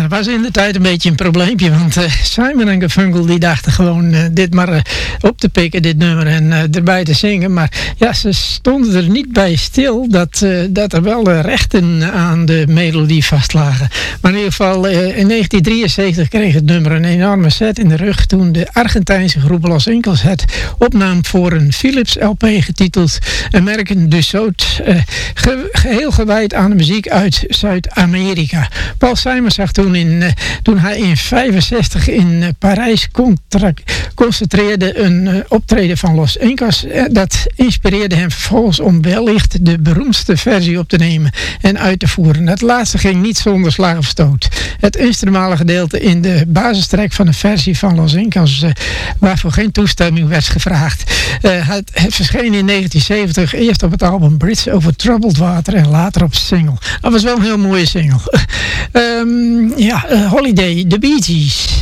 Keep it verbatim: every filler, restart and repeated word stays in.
was in de tijd een beetje een probleempje. Want uh, Simon en Garfunkel die dachten gewoon uh, dit maar uh, op te pikken, dit nummer. En uh, erbij te zingen. Maar ja, ze stonden er niet bij stil dat, uh, dat er wel uh, rechten aan de melodie vastlagen. Maar in ieder geval uh, in negentien drieënzeventig kreeg het nummer een enorme set in de rug. Toen de Argentijnse groep Los Incas het opnam voor een Philips L P getiteld American du Sud. Uh, ge- geheel gewijd aan de muziek uit Zuid-Amerika. Paul Simon zag toen, in, uh, toen hij in vijfenzestig in uh, Parijs contra- concentreerde een uh, optreden van Los Incas. Uh, dat inspireerde hem vervolgens om wellicht de beroemdste versie op te nemen en uit te voeren. Het laatste ging niet zonder slag of stoot. Het instrumentale gedeelte in de basistrek van een versie van Los Incas, uh, waarvoor geen toestemming werd gevraagd. Uh, het, het verscheen in negentien zeventig eerst op het album Bridge Over Troubled Water en later op single. Dat was wel een heel mooie single. um, ja, uh, Holiday, The Bee Gees.